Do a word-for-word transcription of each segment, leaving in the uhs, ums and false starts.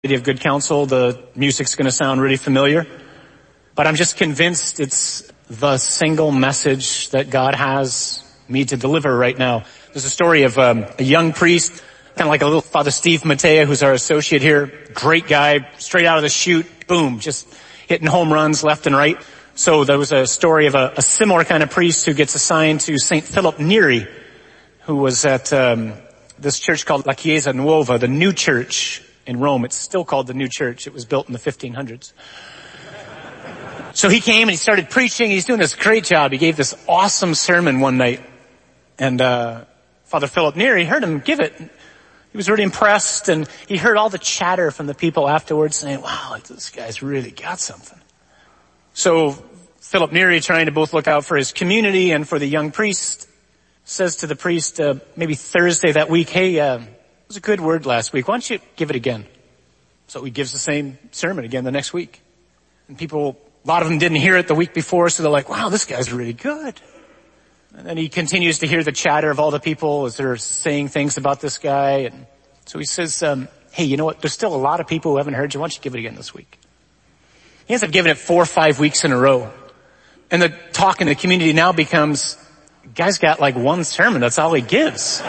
City of Good Counsel. The music's going to sound really familiar, but I'm just convinced it's the single message that God has me to deliver right now. There's a story of um, a young priest, kind of like a little Father Steve Matea, who's our associate here. Great guy, straight out of the chute, boom, just hitting home runs left and right. So there was a story of a, a similar kind of priest who gets assigned to Saint Philip Neri, who was at um, this church called La Chiesa Nuova, the new church in Rome. It's still called the new church. It was built in the fifteen hundreds. So he came and he started preaching. He's doing this great job. He gave this awesome sermon one night. And uh Father Philip Neri heard him give it. He was really impressed, and he heard all the chatter from the people afterwards saying, wow, this guy's really got something. So Philip Neri, trying to both look out for his community and for the young priest, says to the priest, uh, maybe Thursday that week, hey, uh, it was a good word last week. Why don't you give it again? So he gives the same sermon again the next week. And people, a lot of them didn't hear it the week before, so they're like, wow, this guy's really good. And then he continues to hear the chatter of all the people as they're saying things about this guy. And so he says, um, hey, you know what? There's still a lot of people who haven't heard you. Why don't you give it again this week? He ends up giving it four or five weeks in a row. And the talk in the community now becomes, guy's got like one sermon. That's all he gives.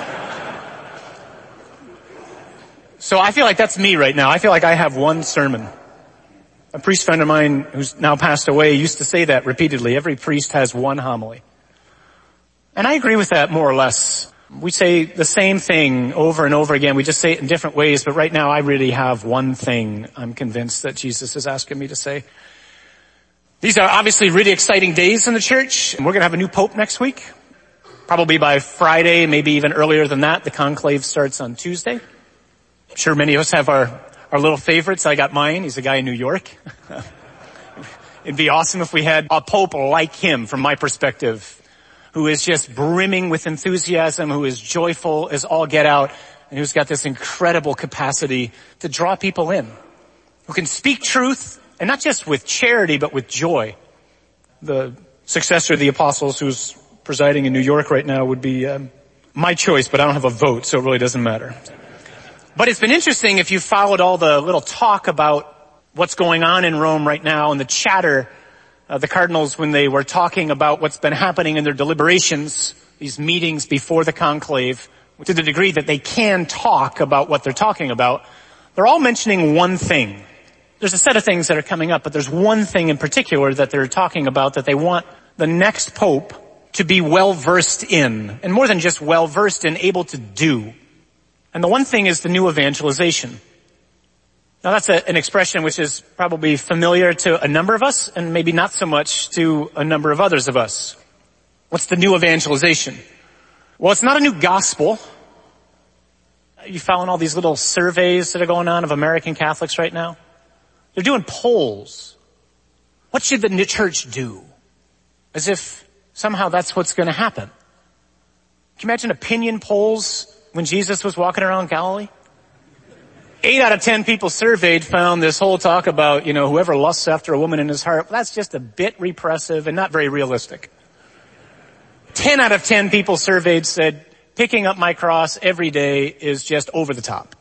So I feel like that's me right now. I feel like I have one sermon. A priest friend of mine who's now passed away used to say that repeatedly. Every priest has one homily. And I agree with that more or less. We say the same thing over and over again. We just say it in different ways. But right now I really have one thing I'm convinced that Jesus is asking me to say. These are obviously really exciting days in the church. And we're going to have a new pope next week. Probably by Friday, maybe even earlier than that. The conclave starts on Tuesday. I'm sure many of us have our, our little favorites. I got mine. He's a guy in New York. It'd be awesome if we had a pope like him, from my perspective, who is just brimming with enthusiasm, who is joyful as all get out, and who's got this incredible capacity to draw people in, who can speak truth, and not just with charity, but with joy. The successor of the apostles, who's presiding in New York right now, would be um, my choice, but I don't have a vote, so it really doesn't matter. But it's been interesting if you followed all the little talk about what's going on in Rome right now and the chatter. Uh, the cardinals, when they were talking about what's been happening in their deliberations, these meetings before the conclave, to the degree that they can talk about what they're talking about, they're all mentioning one thing. There's a set of things that are coming up, but there's one thing in particular that they're talking about that they want the next pope to be well-versed in, and more than just well-versed in, able to do. And the one thing is the new evangelization. Now that's a, an expression which is probably familiar to a number of us, and maybe not so much to a number of others of us. What's the new evangelization? Well, it's not a new gospel. You following all these little surveys that are going on of American Catholics right now? They're doing polls. What should the new church do? As if somehow that's what's going to happen. Can you imagine opinion polls when Jesus was walking around Galilee? Eight out of ten people surveyed found this whole talk about, you know, whoever lusts after a woman in his heart, that's just a bit repressive and not very realistic. Ten out of ten people surveyed said, picking up my cross every day is just over the top.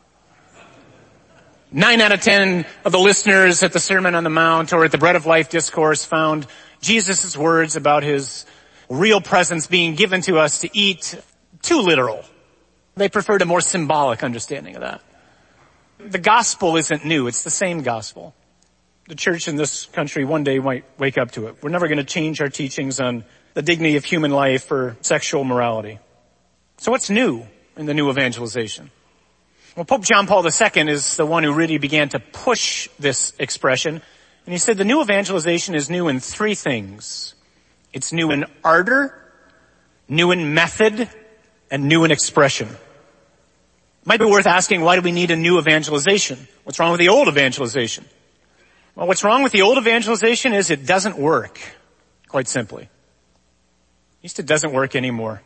Nine out of ten of the listeners at the Sermon on the Mount or at the Bread of Life discourse found Jesus' words about his real presence being given to us to eat too literal. They preferred a more symbolic understanding of that. The gospel isn't new. It's the same gospel. The church in this country one day might wake up to it. We're never going to change our teachings on the dignity of human life or sexual morality. So what's new in the new evangelization? Well, Pope John Paul the Second is the one who really began to push this expression. And he said the new evangelization is new in three things. It's new in ardor, new in method, and new in expression. Might be worth asking, why do we need a new evangelization? What's wrong with the old evangelization? Well, what's wrong with the old evangelization is it doesn't work, quite simply. At least it doesn't work anymore.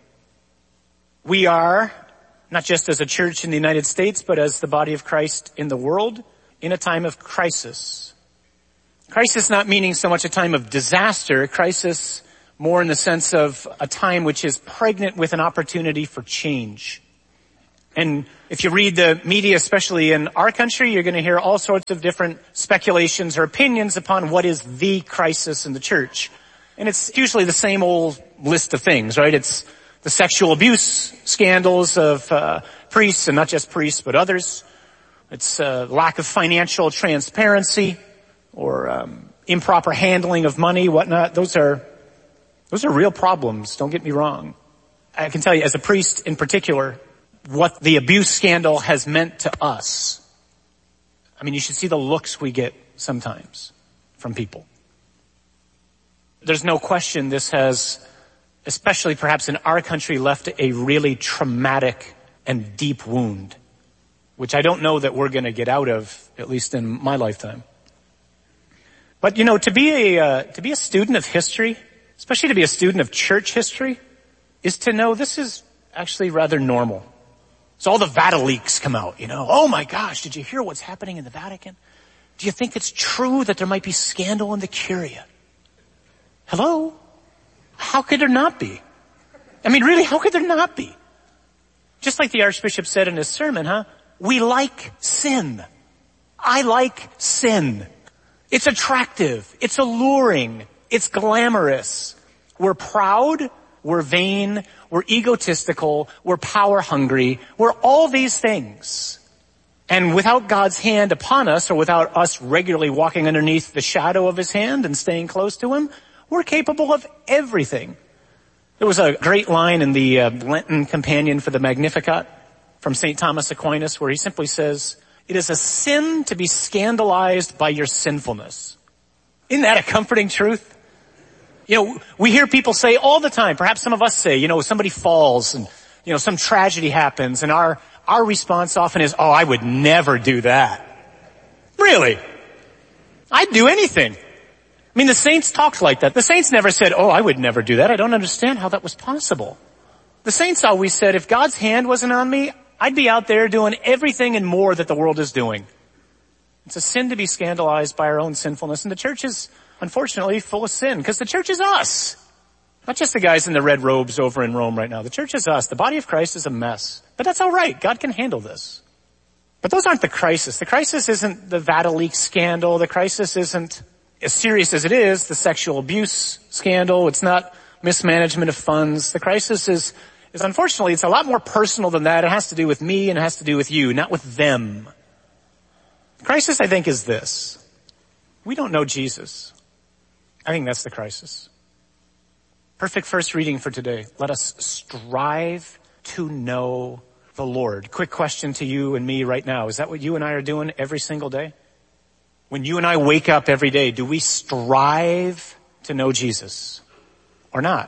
We are, not just as a church in the United States, but as the body of Christ in the world, in a time of crisis. Crisis not meaning so much a time of disaster, crisis more in the sense of a time which is pregnant with an opportunity for change. And if you read the media, especially in our country, you're going to hear all sorts of different speculations or opinions upon what is the crisis in the church. And it's usually the same old list of things, right? It's the sexual abuse scandals of uh, priests, and not just priests, but others. It's uh, lack of financial transparency or um, improper handling of money, whatnot. Those are those are real problems. Don't get me wrong. I can tell you, as a priest in particular, what the abuse scandal has meant to us. I mean, you should see the looks we get sometimes from people. There's no question this has, especially perhaps in our country, left a really traumatic and deep wound, which I don't know that we're going to get out of, at least in my lifetime. But, you know, to be a, uh, to be a student of history, especially to be a student of church history, is to know this is actually rather normal. So all the Vatican leaks come out, you know. Oh my gosh, did you hear what's happening in the Vatican? Do you think it's true that there might be scandal in the Curia? Hello? How could there not be? I mean, really, how could there not be? Just like the Archbishop said in his sermon, huh? We like sin. I like sin. It's attractive. It's alluring. It's glamorous. We're proud. We're vain. We're egotistical. We're power hungry. We're all these things. And without God's hand upon us, or without us regularly walking underneath the shadow of his hand and staying close to him, we're capable of everything. There was a great line in the uh, Lenten Companion for the Magnificat from Saint Thomas Aquinas where he simply says, "It is a sin to be scandalized by your sinfulness." Isn't that a comforting truth? You know, we hear people say all the time, perhaps some of us say, you know, somebody falls and, you know, some tragedy happens, and our, our response often is, "Oh, I would never do that." Really? I'd do anything. I mean, the saints talked like that. The saints never said, "Oh, I would never do that. I don't understand how that was possible." The saints always said, if God's hand wasn't on me, I'd be out there doing everything and more that the world is doing. It's a sin to be scandalized by our own sinfulness, and the church is unfortunately full of sin, because the church is us. Not just the guys in the red robes over in Rome right now. The church is us. The body of Christ is a mess. But that's all right. God can handle this. But those aren't the crisis. The crisis isn't the Vatican leak scandal. The crisis isn't, as serious as it is, the sexual abuse scandal. It's not mismanagement of funds. The crisis is, is unfortunately, it's a lot more personal than that. It has to do with me and it has to do with you, not with them. The crisis, I think, is this. We don't know Jesus. I think that's the crisis. Perfect first reading for today. Let us strive to know the Lord. Quick question to you and me right now. Is that what you and I are doing every single day? When you and I wake up every day, do we strive to know Jesus or not?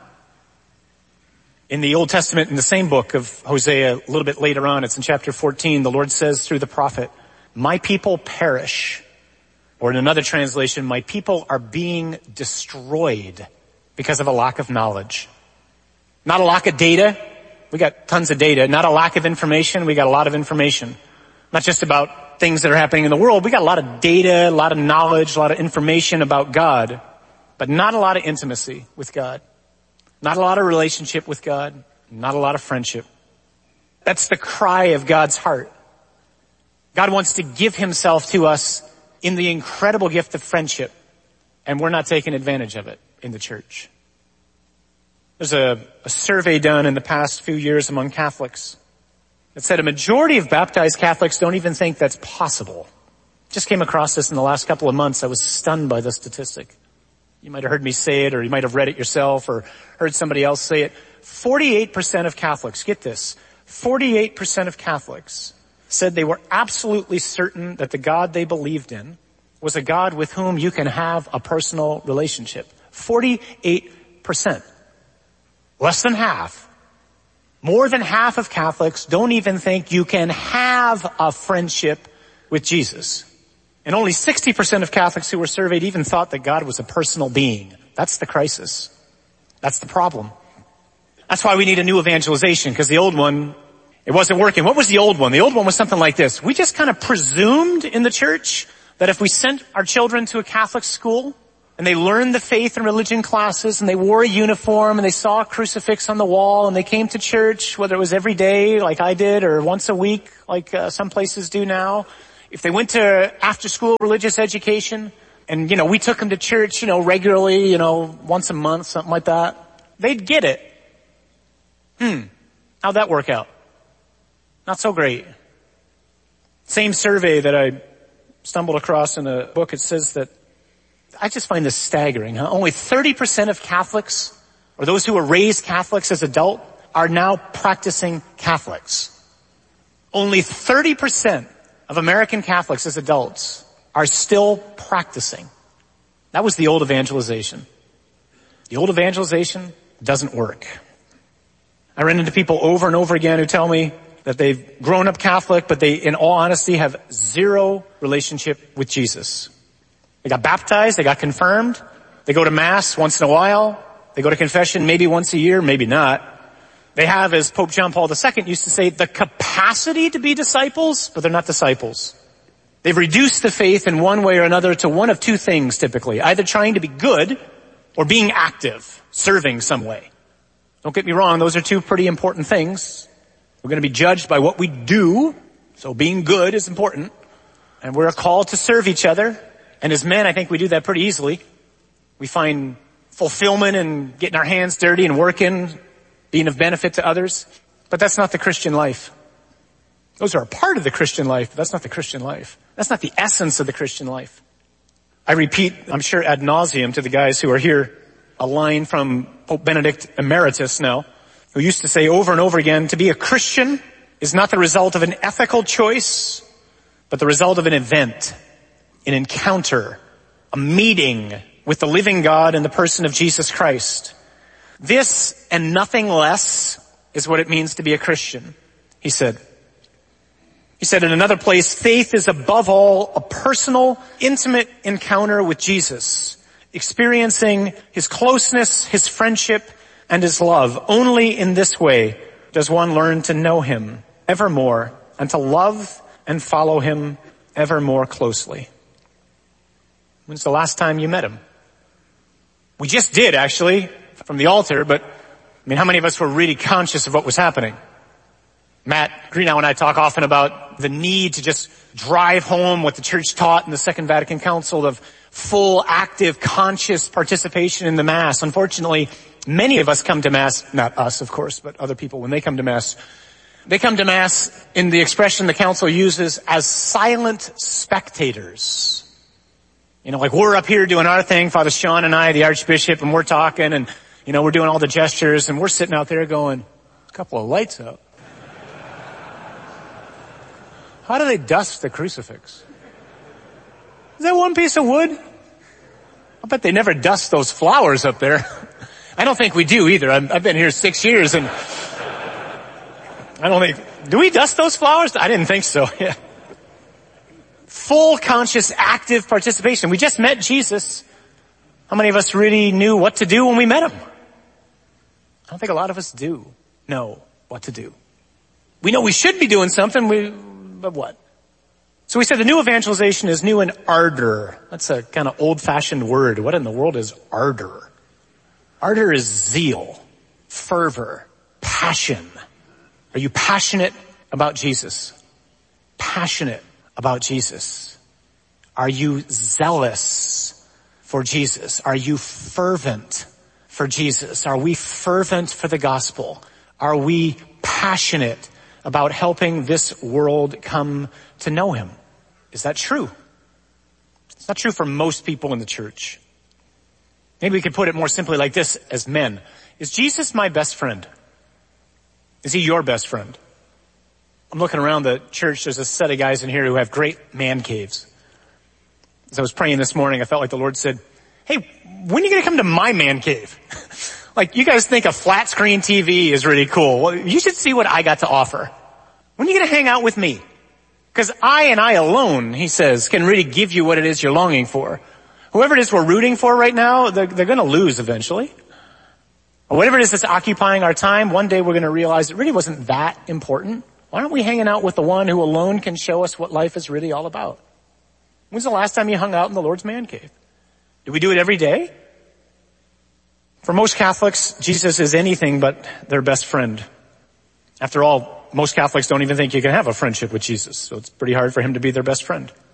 In the Old Testament, in the same book of Hosea, a little bit later on, it's in chapter fourteen, the Lord says through the prophet, "My people perish." Or in another translation, "My people are being destroyed because of a lack of knowledge." Not a lack of data. We got tons of data. Not a lack of information. We got a lot of information. Not just about things that are happening in the world. We got a lot of data, a lot of knowledge, a lot of information about God, but not a lot of intimacy with God. Not a lot of relationship with God. Not a lot of friendship. That's the cry of God's heart. God wants to give himself to us in the incredible gift of friendship, and we're not taking advantage of it in the church. There's a, a survey done in the past few years among Catholics that said a majority of baptized Catholics don't even think that's possible. Just came across this in the last couple of months. I was stunned by the statistic. You might have heard me say it, or you might have read it yourself, or heard somebody else say it. forty-eight percent of Catholics, get this, forty-eight percent of Catholics said they were absolutely certain that the God they believed in was a God with whom you can have a personal relationship. forty-eight percent. Less than half. More than half of Catholics don't even think you can have a friendship with Jesus. And only sixty percent of Catholics who were surveyed even thought that God was a personal being. That's the crisis. That's the problem. That's why we need a new evangelization, because the old one, it wasn't working. What was the old one? The old one was something like this. We just kind of presumed in the church that if we sent our children to a Catholic school, and they learned the faith and religion classes, and they wore a uniform, and they saw a crucifix on the wall, and they came to church, whether it was every day like I did or once a week like uh, some places do now. If they went to after-school religious education, and, you know, we took them to church, you know, regularly, you know, once a month, something like that, they'd get it. Hmm. How'd that work out? Not so great. Same survey that I stumbled across in a book, it says that, I just find this staggering, huh? Only thirty percent of Catholics, or those who were raised Catholics as adult, are now practicing Catholics. Only thirty percent of American Catholics as adults are still practicing. That was the old evangelization. The old evangelization doesn't work. I run into people over and over again who tell me that they've grown up Catholic, but they, in all honesty, have zero relationship with Jesus. They got baptized, they got confirmed, they go to Mass once in a while, they go to confession maybe once a year, maybe not. They have, as Pope John Paul the Second used to say, the capacity to be disciples, but they're not disciples. They've reduced the faith in one way or another to one of two things typically, either trying to be good or being active, serving some way. Don't get me wrong, those are two pretty important things. We're going to be judged by what we do, so being good is important. And we're called to serve each other. And as men, I think we do that pretty easily. We find fulfillment in getting our hands dirty and working, being of benefit to others. But that's not the Christian life. Those are a part of the Christian life, but that's not the Christian life. That's not the essence of the Christian life. I repeat, I'm sure ad nauseum to the guys who are here, a line from Pope Benedict Emeritus now, who used to say over and over again, to be a Christian is not the result of an ethical choice, but the result of an event, an encounter, a meeting with the living God in the person of Jesus Christ. This and nothing less is what it means to be a Christian, he said. He said in another place, faith is above all a personal, intimate encounter with Jesus, experiencing his closeness, his friendship, and his love. Only in this way does one learn to know him ever more and to love and follow him ever more closely. When's the last time you met him? We just did, actually, from the altar, but I mean, how many of us were really conscious of what was happening? Matt Greenow and I talk often about the need to just drive home what the church taught in the Second Vatican Council of full, active, conscious participation in the Mass. Unfortunately, many of us come to Mass, not us, of course, but other people, when they come to Mass, they come to Mass in the expression the Council uses as silent spectators. You know, like we're up here doing our thing, Father Sean and I, the Archbishop, and we're talking and, you know, we're doing all the gestures and we're sitting out there going, a couple of lights up. How do they dust the crucifix? Is that one piece of wood? I bet they never dust those flowers up there. I don't think we do either. I'm, I've been here six years and I don't think, do we dust those flowers? I didn't think so. Yeah. Full conscious active participation. We just met Jesus. How many of us really knew what to do when we met him? I don't think a lot of us do know what to do. We know we should be doing something, we, but what? So we said the new evangelization is new in ardor. That's a kind of old-fashioned word. What in the world is ardor? Ardor is zeal, fervor, passion. Are you passionate about Jesus? Passionate about Jesus. Are you zealous for Jesus? Are you fervent for Jesus? Are we fervent for the gospel? Are we passionate about helping this world come to know him? Is that true? It's not true for most people in the church. Maybe we could put it more simply like this as men. Is Jesus my best friend? Is he your best friend? I'm looking around the church. There's a set of guys in here who have great man caves. As I was praying this morning, I felt like the Lord said, hey, when are you going to come to my man cave? Like, you guys think a flat screen T V is really cool. Well, you should see what I got to offer. When are you going to hang out with me? Because I and I alone, he says, can really give you what it is you're longing for. Whoever it is we're rooting for right now, they're, they're going to lose eventually. Or whatever it is that's occupying our time, one day we're going to realize it really wasn't that important. Why aren't we hanging out with the one who alone can show us what life is really all about? When's the last time you hung out in the Lord's man cave? Do we do it every day? For most Catholics, Jesus is anything but their best friend. After all, most Catholics don't even think you can have a friendship with Jesus, so it's pretty hard for him to be their best friend.